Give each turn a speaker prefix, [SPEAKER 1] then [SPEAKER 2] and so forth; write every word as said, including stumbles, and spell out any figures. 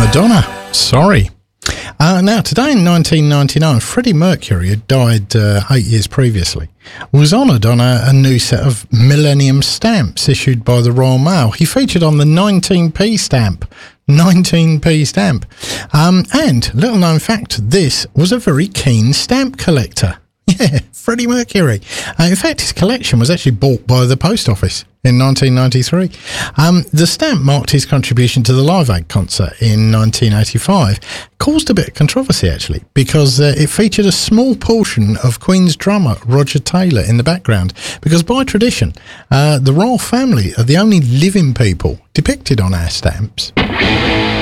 [SPEAKER 1] Madonna, sorry. Uh, now, today in nineteen ninety-nine, Freddie Mercury, had died uh, eight years previously, was honoured on a, a new set of Millennium stamps issued by the Royal Mail. He featured on the nineteen p stamp. nineteen p stamp. Um, and, little known fact, this was a very keen stamp collector. Yeah, Freddie Mercury. Uh, in fact, his collection was actually bought by the post office in nineteen ninety-three. Um, the stamp marked his contribution to the Live Aid concert in nineteen eighty-five. Caused a bit of controversy, actually, because uh, it featured a small portion of Queen's drummer Roger Taylor in the background, because by tradition, uh, the royal family are the only living people depicted on our stamps.